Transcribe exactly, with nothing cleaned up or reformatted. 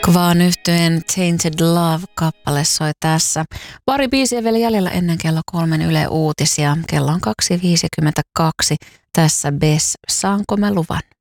Kvaan yhtyeen Tainted Love-kappale soi tässä. Pari biisiä vielä jäljellä ennen kello kolmen Yle Uutisia. Kello on kaksi viisikymmentäkaksi. Tässä Bess, saanko mä luvan?